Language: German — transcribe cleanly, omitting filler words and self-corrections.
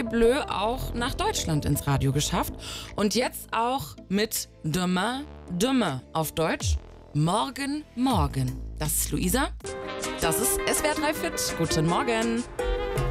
Bleu auch nach Deutschland ins Radio geschafft. Und jetzt auch mit Demain, Demain auf Deutsch. Morgen, morgen. Das ist Luisa. Das ist SWR 3 Fit. Guten Morgen.